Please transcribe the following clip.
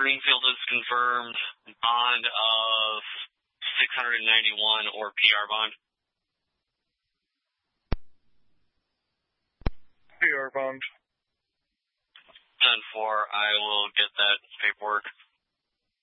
Greenfield is confirmed. Bond of 691 or PR bond. PR bond. 10-4. I will get that paperwork.